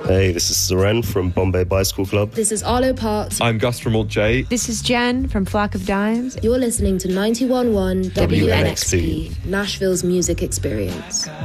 Hey, this is Seren from Bombay Bicycle Club. This is Arlo Parks. I'm Gus from Alt J. This is Jen from Flock of Dimes. You're listening to 91.1 WNXP, Nashville's music experience.